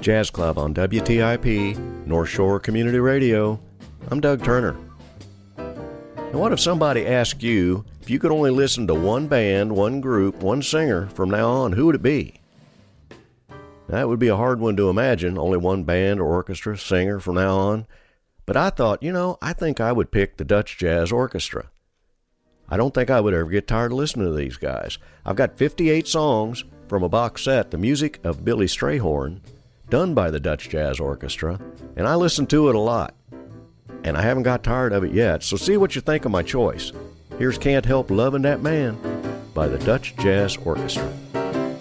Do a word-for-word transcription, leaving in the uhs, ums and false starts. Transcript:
Jazz Club on W T I P, North Shore Community Radio. I'm Doug Turner. Now, what if somebody asked you if you could only listen to one band, one group, one singer from now on, who would it be? That would be a hard one to imagine, only one band or orchestra, singer from now on. But I thought, you know, I think I would pick the Dutch Jazz Orchestra. I don't think I would ever get tired of listening to these guys. I've got fifty-eight songs from a box set, The Music of Billy Strayhorn, done by the Dutch Jazz Orchestra, and I listen to it a lot. And I haven't got tired of it yet, so see what you think of my choice. Here's Can't Help Lovin' That Man by the Dutch Jazz Orchestra.